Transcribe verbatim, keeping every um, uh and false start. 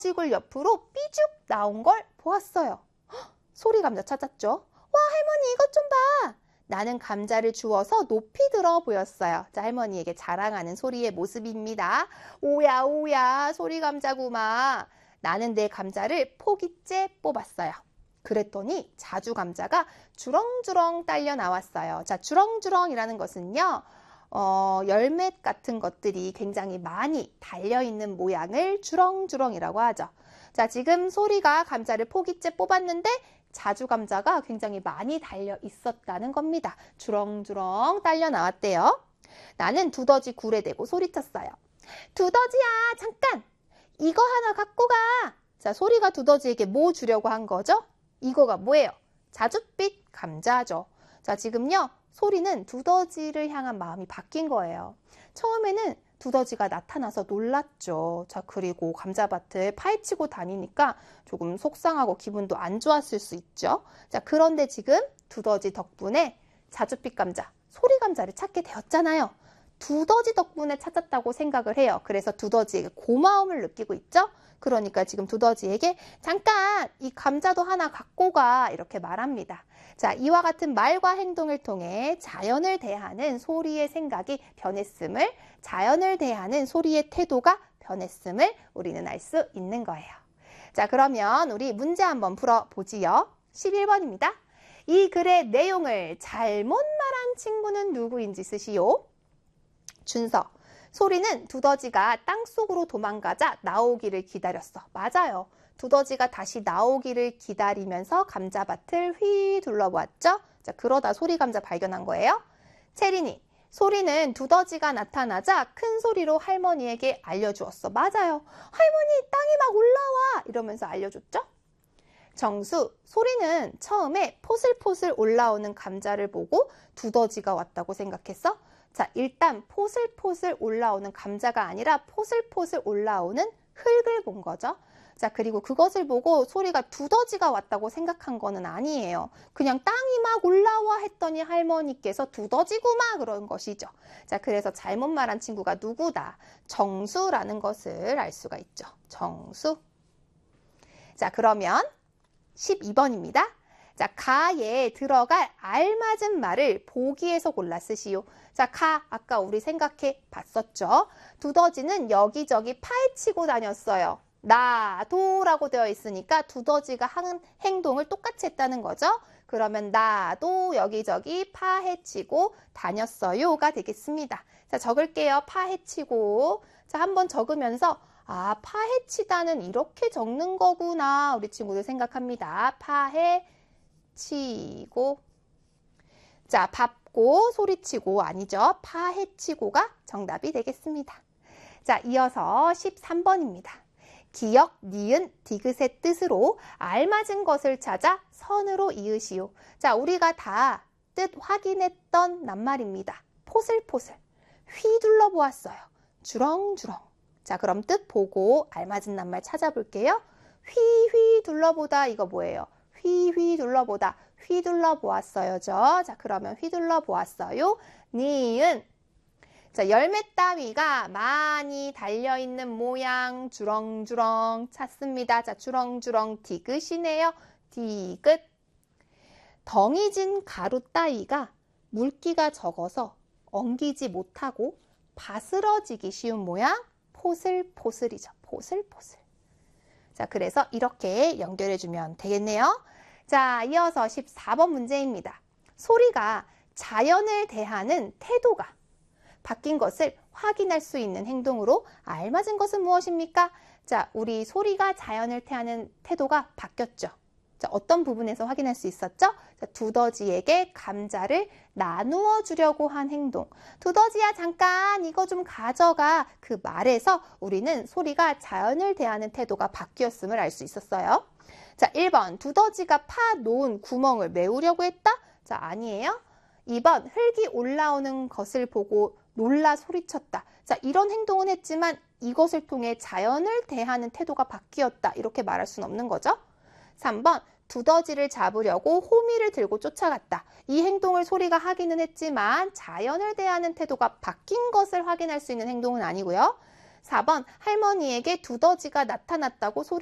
지굴 옆으로 삐죽 나온 걸 보았어요. 헉, 소리 감자 찾았죠? 와, 할머니 이것 좀 봐. 나는 감자를 주워서 높이 들어 보였어요. 자, 할머니에게 자랑하는 소리의 모습입니다. 오야 오야 소리 감자구마. 나는 내 감자를 포기째 뽑았어요. 그랬더니 자주 감자가 주렁주렁 딸려 나왔어요. 자, 주렁주렁이라는 것은요. 어, 열매 같은 것들이 굉장히 많이 달려있는 모양을 주렁주렁이라고 하죠. 자, 지금 소리가 감자를 포기째 뽑았는데 자주 감자가 굉장히 많이 달려 있었다는 겁니다. 주렁주렁 딸려 나왔대요. 나는 두더지 굴에 대고 소리쳤어요. 두더지야, 잠깐! 이거 하나 갖고 가! 자, 소리가 두더지에게 뭐 주려고 한 거죠? 이거가 뭐예요? 자줏빛 감자죠. 자, 지금요. 소리는 두더지를 향한 마음이 바뀐 거예요. 처음에는 두더지가 나타나서 놀랐죠. 자, 그리고 감자밭을 파헤치고 다니니까 조금 속상하고 기분도 안 좋았을 수 있죠. 자, 그런데 지금 두더지 덕분에 자줏빛 감자, 소리 감자를 찾게 되었잖아요. 두더지 덕분에 찾았다고 생각을 해요. 그래서 두더지에게 고마움을 느끼고 있죠. 그러니까 지금 두더지에게 잠깐 이 감자도 하나 갖고 가 이렇게 말합니다. 자, 이와 같은 말과 행동을 통해 자연을 대하는 소리의 생각이 변했음을, 자연을 대하는 소리의 태도가 변했음을 우리는 알 수 있는 거예요. 자, 그러면 우리 문제 한번 풀어보지요. 십일 번입니다. 이 글의 내용을 잘못 말한 친구는 누구인지 쓰시오. 준서. 소리는 두더지가 땅속으로 도망가자 나오기를 기다렸어. 맞아요. 두더지가 다시 나오기를 기다리면서 감자밭을 휘 둘러보았죠. 자, 그러다 소리 감자 발견한 거예요. 체린이. 소리는 두더지가 나타나자 큰 소리로 할머니에게 알려주었어. 맞아요. 할머니, 땅이 막 올라와! 이러면서 알려줬죠. 정수. 소리는 처음에 포슬포슬 올라오는 감자를 보고 두더지가 왔다고 생각했어. 자, 일단 포슬포슬 올라오는 감자가 아니라 포슬포슬 올라오는 흙을 본 거죠. 자, 그리고 그것을 보고 소리가 두더지가 왔다고 생각한 거는 아니에요. 그냥 땅이 막 올라와 했더니 할머니께서 두더지구마 그런 것이죠. 자, 그래서 잘못 말한 친구가 누구다? 정수라는 것을 알 수가 있죠. 정수. 자, 그러면 십이 번입니다. 자, 가에 들어갈 알맞은 말을 보기에서 골라 쓰시오. 자, 가, 아까 우리 생각해 봤었죠. 두더지는 여기저기 파헤치고 다녔어요. 나도 라고 되어 있으니까 두더지가 하는 행동을 똑같이 했다는 거죠. 그러면 나도 여기저기 파헤치고 다녔어요가 되겠습니다. 자, 적을게요. 파헤치고. 자, 한번 적으면서 아, 파헤치다는 이렇게 적는 거구나. 우리 친구들 생각합니다. 파헤 치고. 자, 밟고 소리치고 아니죠. 파헤치고가 정답이 되겠습니다. 자, 이어서 십삼 번입니다. 기역, 니은, 디귿의 뜻으로 알맞은 것을 찾아 선으로 이으시오. 자, 우리가 다 뜻 확인했던 낱말입니다. 포슬포슬, 휘둘러 보았어요. 주렁주렁. 자, 그럼 뜻 보고 알맞은 낱말 찾아볼게요. 휘휘 둘러보다 이거 뭐예요? 휘휘 둘러보다 휘둘러 보았어요죠. 자, 그러면 휘둘러 보았어요. 니은. 자, 열매 따위가 많이 달려있는 모양 주렁주렁 찾습니다. 자, 주렁주렁 디귿이네요. 디귿. 덩이진 가루 따위가 물기가 적어서 엉기지 못하고 바스러지기 쉬운 모양 포슬포슬이죠. 포슬포슬. 자, 그래서 이렇게 연결해주면 되겠네요. 자, 이어서 십사 번 문제입니다. 소리가 자연을 대하는 태도가 바뀐 것을 확인할 수 있는 행동으로 알맞은 것은 무엇입니까? 자, 우리 소리가 자연을 대하는 태도가 바뀌었죠. 자, 어떤 부분에서 확인할 수 있었죠? 자, 두더지에게 감자를 나누어 주려고 한 행동. 두더지야, 잠깐 이거 좀 가져가. 그 말에서 우리는 소리가 자연을 대하는 태도가 바뀌었음을 알 수 있었어요. 자, 일 번 두더지가 파 놓은 구멍을 메우려고 했다? 자, 아니에요. 이 번 흙이 올라오는 것을 보고 놀라 소리쳤다. 자, 이런 행동은 했지만 이것을 통해 자연을 대하는 태도가 바뀌었다. 이렇게 말할 수는 없는 거죠. 삼 번 두더지를 잡으려고 호미를 들고 쫓아갔다. 이 행동을 소리가 하기는 했지만 자연을 대하는 태도가 바뀐 것을 확인할 수 있는 행동은 아니고요. 사 번 할머니에게 두더지가 나타났다고 소리